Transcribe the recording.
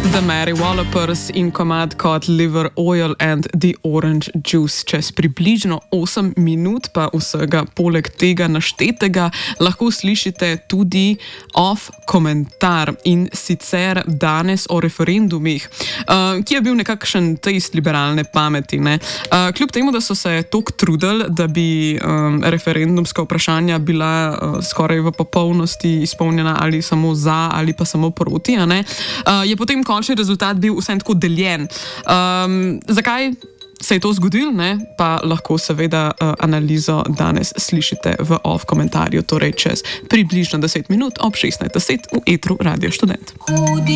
The Mary Wallopers in Cod Liver Oil and the Orange Juice. Čez približno 8 minut pa vsega poleg tega naštetega lahko slišite tudi off komentar in sicer danes o referendumih, ki je bil nekakšen test liberalne pameti. Kljub temu, da so se toliko trudili, da bi referendumska vprašanja bila skoraj v popolnosti izpolnjena ali samo za ali pa samo proti, je potem končni rezultat bil vsem tako deljen. Zakaj se je to zgodilo, pa lahko seveda analizo danes slišite v off komentarju, torej čez približno 10 minut ob 16:10 v etru Radio Študent.